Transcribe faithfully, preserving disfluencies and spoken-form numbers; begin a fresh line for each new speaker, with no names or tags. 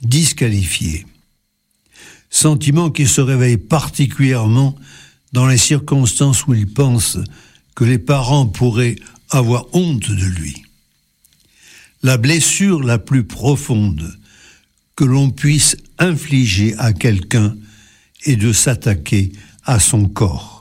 disqualifié. Sentiment qui se réveille particulièrement dans les circonstances où il pense que les parents pourraient avoir honte de lui. La blessure la plus profonde que l'on puisse infliger à quelqu'un est de s'attaquer à son corps.